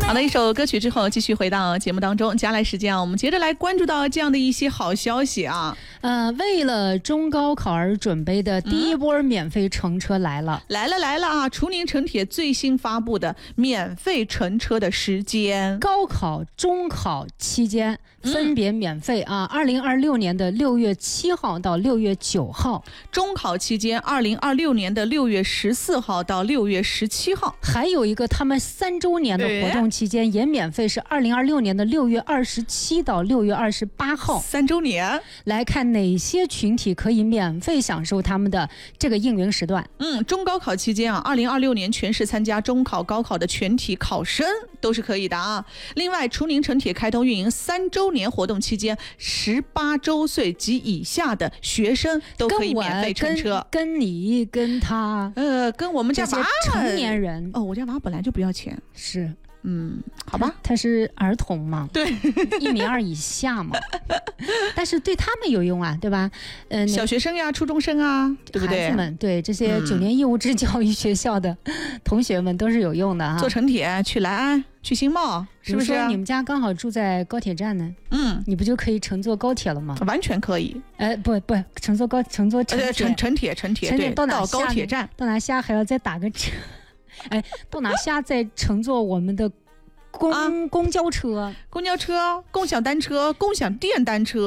好的，一首歌曲之后，继续回到节目当中。接下来时间啊，我们接着来关注到这样的一些好消息啊。 为了中高考而准备的第一波免费乘车来了， 来了啊！楚宁城铁最新发布的免费乘车的时间， 高考、中考期间分别免费啊！2026年的6月7号到6月9号， 中考期间2026年的6月14号到6月17号， 还有一个他们3周年的活动期间也免费，是2026年的6月27到6月28号 ，3周年。 来看哪些群体可以免费享受他们的这个应援时段。 中高考期间啊，2026年全市参加中考、高考的全体考生都是可以的啊。另外，楚宁城铁开通运营3周年活动期间，18周岁及以下的学生都可以免费乘车。 跟你跟他， 跟我们家娃成年人哦，我家娃本来就不要钱， 是。 好吧， 他是儿童嘛， 对 ，1.2米以下嘛，但是对他们有用啊，对吧？ 小学生呀、初中生啊，对不对？ 孩子们，对这些9年义务制教育学校的同学们都是有用的哈。 坐城铁去莱庵、去新茂，是不是？ 比如说你们家刚好住在高铁站呢，你不就可以乘坐高铁了吗？ 完全可以。 不，乘坐城铁对，到高铁站， 到哪下还要再打个车。到哪下再乘坐我们的公交车、 共享单车、共享电单车。